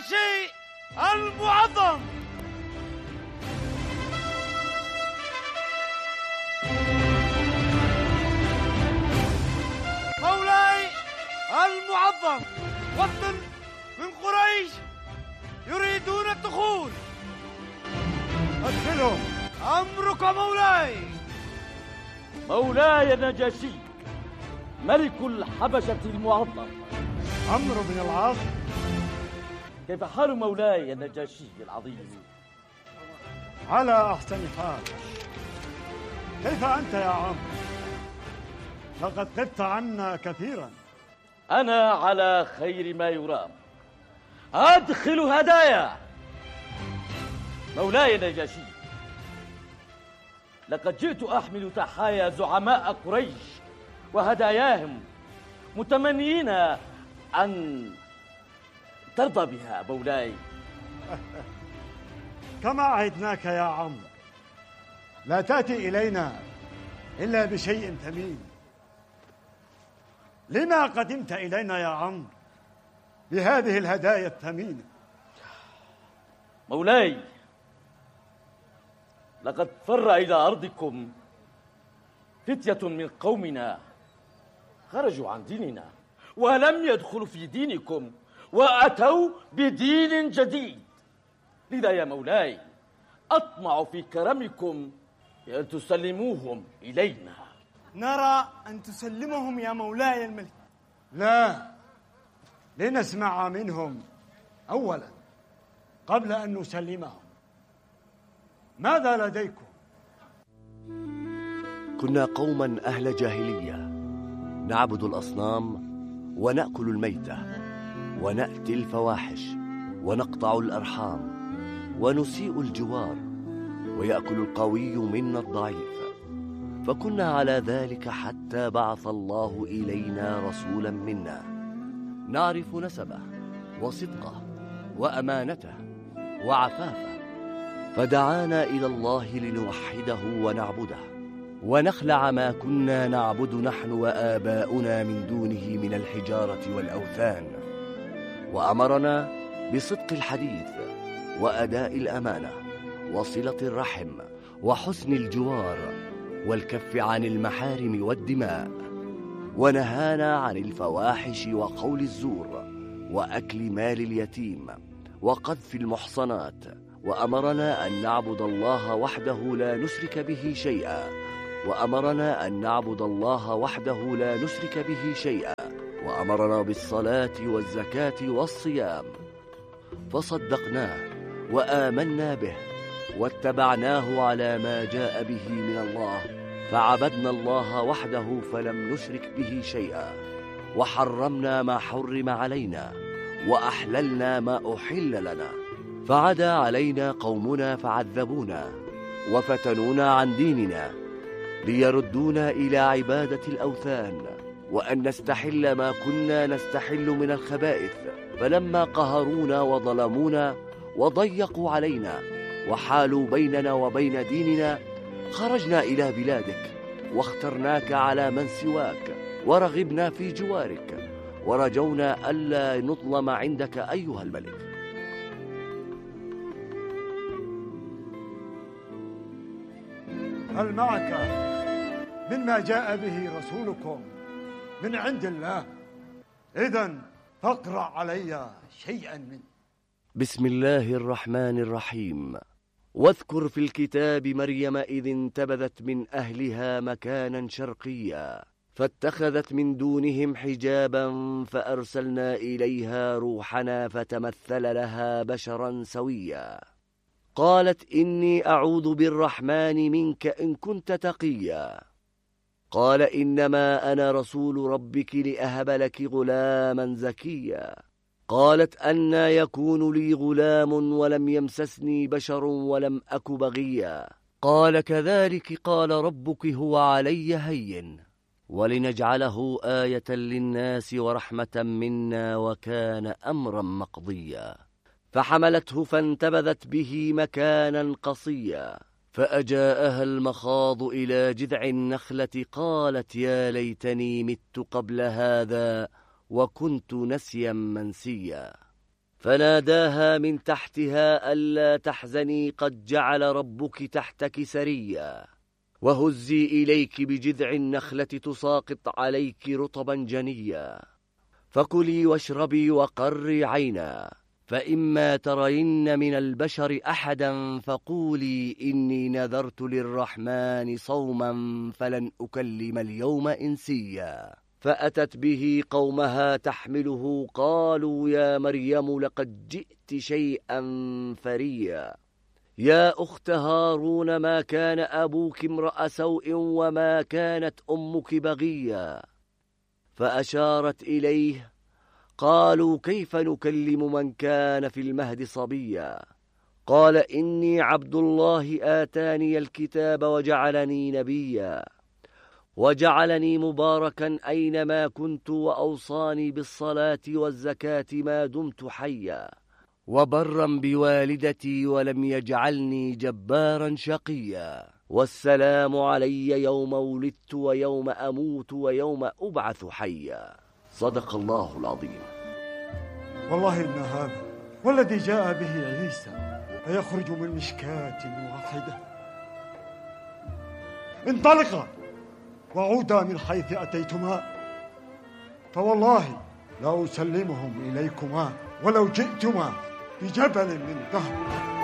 النجاشي المعظم. مولاي المعظم، وفد من قريش يريدون الدخول. أدخلهم. أمرك مولاي. مولاي النجاشي ملك الحبشة المعظم. عمرو بن العاص. كيف حال مولاي النجاشي العظيم؟ على أحسن حال. كيف أنت يا عم؟ لقد غبت عنا كثيرا. أنا على خير ما يرام. أدخل هدايا. مولاي النجاشي، لقد جئت أحمل تحايا زعماء قريش وهداياهم، متمنيين أن ترضى بها مولاي. كما عهدناك يا عم، لا تأتي إلينا إلا بشيء ثمين. لما قدمت إلينا يا عم بهذه الهدايا الثمينة؟ مولاي، لقد فر إلى أرضكم فتية من قومنا، خرجوا عن ديننا ولم يدخلوا في دينكم وأتوا بدين جديد. لذا يا مولاي أطمع في كرمكم بأن تسلموهم إلينا. نرى أن تسلمهم يا مولاي الملك. لا، لنسمع منهم أولا قبل أن نسلمهم. ماذا لديكم؟ كنا قوما أهل جاهلية، نعبد الأصنام ونأكل الميتة ونأتي الفواحش ونقطع الأرحام ونسيء الجوار، ويأكل القوي منا الضعيف. فكنا على ذلك حتى بعث الله إلينا رسولا منا نعرف نسبه وصدقه وأمانته وعفافه، فدعانا إلى الله لنوحده ونعبده ونخلع ما كنا نعبد نحن وآباؤنا من دونه من الحجارة والأوثان، وأمرنا بصدق الحديث وأداء الأمانة وصلة الرحم وحسن الجوار والكف عن المحارم والدماء، ونهانا عن الفواحش وقول الزور وأكل مال اليتيم وقذف المحصنات، وأمرنا أن نعبد الله وحده لا نشرك به شيئا وأمرنا أن نعبد الله وحده لا نشرك به شيئا وأمرنا بالصلاة والزكاة والصيام، فصدقناه وآمنا به واتبعناه على ما جاء به من الله، فعبدنا الله وحده فلم نشرك به شيئا، وحرمنا ما حرم علينا وأحللنا ما أحل لنا، فعدا علينا قومنا فعذبونا وفتنونا عن ديننا ليردونا إلى عبادة الأوثان وأن نستحل ما كنا نستحل من الخبائث، فلما قهرونا وظلمونا وضيقوا علينا وحالوا بيننا وبين ديننا خرجنا إلى بلادك واخترناك على من سواك ورغبنا في جوارك ورجونا ألا نظلم عندك أيها الملك. هل معك مما جاء به رسولكم من عند الله؟ إذن فاقرأ علي شيئا منه. بسم الله الرحمن الرحيم. واذكر في الكتاب مريم إذ انتبذت من أهلها مكانا شرقيا فاتخذت من دونهم حجابا فأرسلنا إليها روحنا فتمثل لها بشرا سويا، قالت إني أعوذ بالرحمن منك إن كنت تقيا، قال إنما أنا رسول ربك لأهب لك غلاما زكيا، قالت أنى يكون لي غلام ولم يمسسني بشر ولم أك بغيا، قال كذلك قال ربك هو علي هين ولنجعله آية للناس ورحمة منا وكان أمرا مقضيا، فحملته فانتبذت به مكانا قصيا، فأجاءها المخاض إلى جذع النخلة قالت يا ليتني مت قبل هذا وكنت نسيا منسيا، فناداها من تحتها ألا تحزني قد جعل ربك تحتك سريا، وهزي إليك بجذع النخلة تساقط عليك رطبا جنيا، فكلي واشربي وقري عينا، فإما ترين من البشر أحدا فقولي إني نذرت للرحمن صوما فلن أكلم اليوم إنسيا. فأتت به قومها تحمله قالوا يا مريم لقد جئت شيئا فريا. يا أخت هارون ما كان أبوك امرأ سوء وما كانت أمك بغيا. فأشارت إليه قالوا كيف نكلم من كان في المهد صبيا. قال إني عبد الله آتاني الكتاب وجعلني نبيا، وجعلني مباركا أينما كنت، وأوصاني بالصلاة والزكاة ما دمت حيا، وبرا بوالدتي ولم يجعلني جبارا شقيا. والسلام علي يوم ولدت ويوم أموت ويوم أبعث حيا. صدق الله العظيم. والله إن هذا والذي جاء به عيسى فيخرج من مشكاة واحدة. انطلقا وعودا من حيث أتيتما، فوالله لا أسلمهم إليكما ولو جئتما بجبل من ذهب.